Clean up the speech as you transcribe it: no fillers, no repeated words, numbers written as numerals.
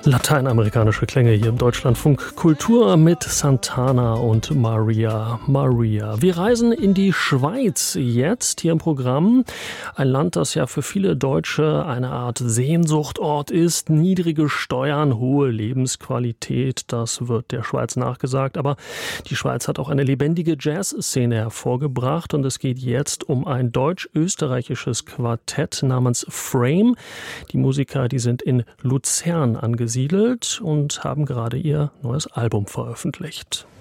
Lateinamerikanische Klänge hier im Deutschlandfunk Kultur mit Santana und Maria. Wir reisen in die Schweiz jetzt hier im Programm. Ein Land, das ja für viele Deutsche eine Art Sehnsuchtort ist. Niedrige Steuern, hohe Lebensqualität, das wird der Schweiz nachgesagt. Aber die Schweiz hat auch eine lebendige Jazzszene hervorgebracht und es geht jetzt um ein deutsch-österreichisches Quartett namens Frame. Die Musiker, die sind in Luzern angesiedelt und haben gerade ihr neues Album veröffentlicht.